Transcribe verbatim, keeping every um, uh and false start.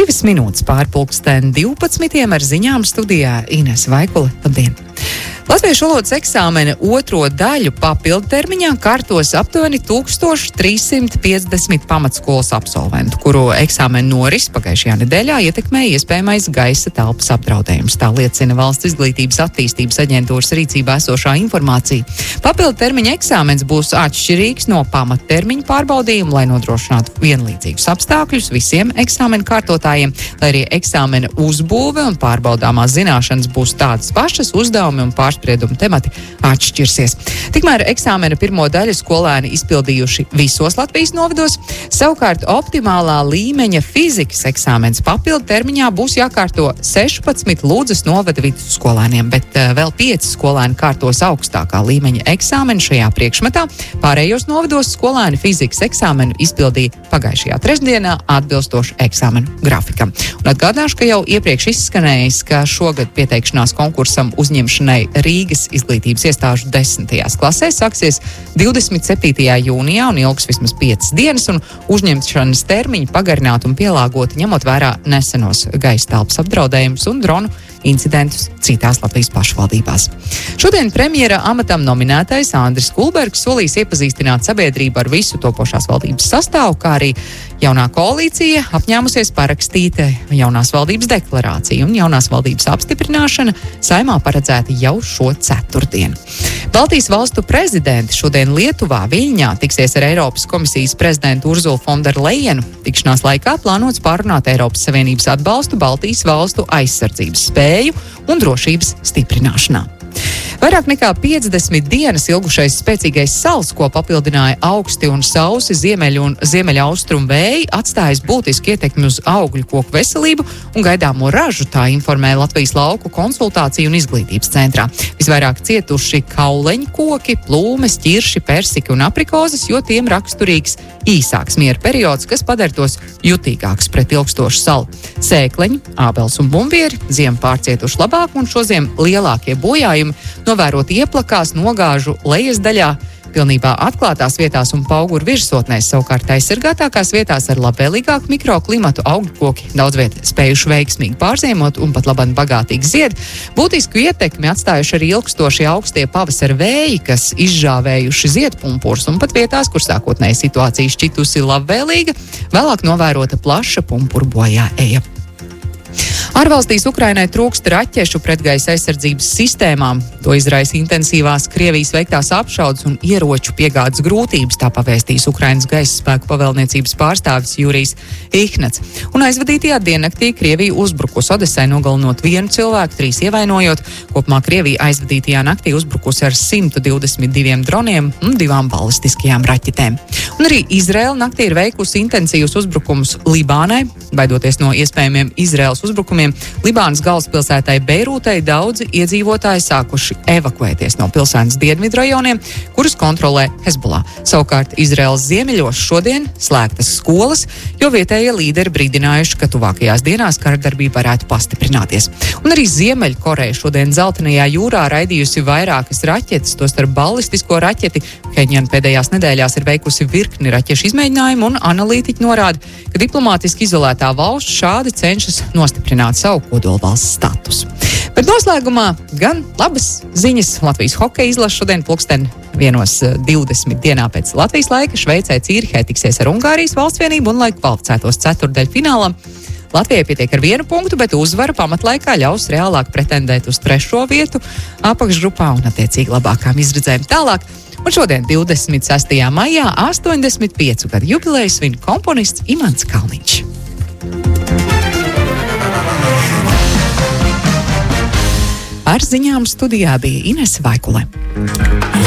Divas minūtes pārpulksten divpadsmitiem ar ziņām studijā Inese Vaikule. Labdien! Latviešu valodas eksāmena otro daļu papildu termiņā kārtos aptuveni tūkstoš trīs simti piecdesmit pamatskolas absolventu, kuru eksāmena noris pagājušajā nedēļā ietekmēja iespējamais gaisa telpas apdraudējums. Tā liecina Valsts izglītības attīstības aģentūras rīcībā esošā informācija. Papildu termiņa eksāmens būs atšķirīgs no pamattermiņa pārbaudījuma, lai nodrošinātu vienlīdzīgus apstākļus visiem eksāmena kārtotājiem, lai arī eksāmena uzbūve un pārbaudāmās zināšanas būs tādas pašas, uzdevumi un pārspējas sprieduma temati atšķirsies. Tikmēr eksāmena pirmo daļu skolēni izpildījuši visos Latvijas novados, savukārt optimālā līmeņa fizikas eksāmens papildu termiņā būs jākārto sešpadsmit Ludzas novada vidusskolēniem, bet uh, vēl pieci skolēni kārtos augstākā līmeņa eksāmenu šajā priekšmetā. Pārējos novados skolēni fizikas eksāmenu izpildīja pagājušajā trešdienā atbilstoši eksāmenu grafikam. Un atgādināšu, ka jau iepriekš izskanējis, ka šogad pieteikšanās konkursam uzņemšanai Rīgas izglītības iestāžu desmitajās klasēs sāksies divdesmit septītajā jūnijā un ilgs vismaz piecas dienas, un uzņemšanas termiņi pagarināti un pielāgoti ņemot vērā nesenos gaisa telpas apdraudējumus un dronu incidentus citās Latvijas pašvaldībās. Šodien premjera amatam nominētais Andris Kulbergs solīs iepazīstināt sabiedrību ar visu topošās valdības sastāvu, kā arī jaunā koalīcija apņēmusies parakstīt jaunās valdības deklarāciju, un jaunās valdības apstiprināšana Saeimā paredzēta jau šo ceturtdienu. Baltijas valstu prezidenti šodien Lietuvā, Viļņā, tiksies ar Eiropas komisijas prezidentu Urzulu fon der Lejenu. Tikšanās laikā plānots pārunāt Eiropas Savienības atbalstu Baltijas valstu aizsardzības spēju un drošības stiprināšanā. Vairāk nekā piecdesmit dienas ilgušais spēcīgais sals, ko papildināja augsti un sausi ziemeļu un ziemeļaustrumu vēji, atstājis būtisku ietekmi uz augļu koku veselību un gaidāmo ražu, tā informē Latvijas lauku konsultāciju un izglītības centrā. Visvairāk cietuši kauleņu koki, plūmes, ķirši, persiki un aprikozes, jo tiem raksturīgs īsāks miera periods, kas padara tos jutīgāks pret ilgstošu salu. Sēkleņi, ābels un bumbieri ziemu pārcietuši labāk, un šoziem lielākie bojājumi novērot ieplakās, nogāžu lejas daļā, pilnībā atklātās vietās un pauguru virsotnēs, savukārt aizsargātākās vietās ar labvēlīgāku mikroklimatu augļu koki daudz viet spējuši veiksmīgi pārziemot un pat labāk bagātīgi zied. Būtisku ietekmi atstājuši arī ilgstošie augstie pavasara vēji, kas izžāvējuši ziedpumpurus, un pat vietās, kur sākotnēji situācija šķitusi labvēlīga, vēlāk novērota plaša pumpuru bojāeja. Ārvalstīs Ukrainai trūkst raķešu pretgaisa aizsardzības sistēmām. To izraisa intensīvās Krievijas veiktās apšaudes un ieroču piegādes grūtības, tā pavēstīs Ukrainas gaisa spēku pavēlniecības pārstāvis Jurijs Ihnats. Un aizvadītajā diennaktī Krievija uzbrukus Odesai, nogalinot vienu cilvēku, trīs ievainojot. Kopumā Krievija aizvadītajā naktī uzbrukusi ar simt divdesmit diviem droniem un divām balistiskajām raķetēm. Un arī Izraela naktī ir veikusi intensīvus uzbrukumus Libānai, baidoties no iespējamiem Izraels uzbrukumiem. Libānas galvaspilsētai Beirūtai daudzi iedzīvotāji sākuši evakuēties no pilsētas dienvidu rajoniem, kurus kontrolē Hezbollah. Savukārt Izraels ziemeļos šodien slēgtas skolas, jo vietējie līderi brīdinājuši, ka tuvākajās dienās karadarbība varētu pastiprināties. Un arī Ziemeļkoreja šodien Zeltenajā jūrā raidījusi vairākas raķetes, tostarp ballistisko raķeti. Pjöngjana pēdējās nedēļās ir veikusi virkni raķešu izmēģinājumu, un analītiķi norāda, ka diplomātiski izolētā valsts šādi cenšas nostiprināt savu kodolvalsts statusu. Bet noslēgumā gan labas ziņas. Latvijas hokeja izlase šodien pulksten vienos divdesmit dienā pēc Latvijas laika Šveicē Cīrihē tiksies ar Ungārijas valstsvienību, un lai kvalificētos ceturtdaļu finālam, Latvijai pietiek ar vienu punktu, bet uzvara pamatlaikā ļaus reālāk pretendēt uz trešo vietu apakšgrupā un attiecīgi labākām izredzēm tālāk. Un šodien, divdesmit sestajā maijā, astoņdesmit piecu gadu jubileju svin komponists Imants Kalniņš. Ar ziņām studijā bija Inese Vaikule.